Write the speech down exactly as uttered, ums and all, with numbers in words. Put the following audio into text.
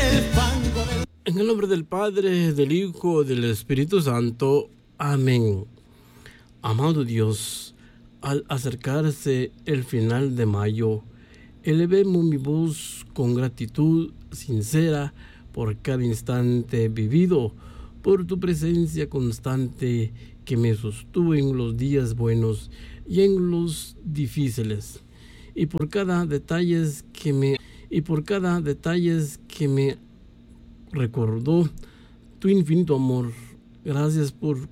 En el nombre del Padre, del Hijo, del Espíritu Santo. Amén. Amado Dios, al acercarse el final de mayo, elevemos mi voz con gratitud sincera por cada instante vivido, por tu presencia constante que me sostuvo en los días buenos y en los difíciles, y por cada detalle que me y por cada detalle que me recordó tu infinito amor. Gracias por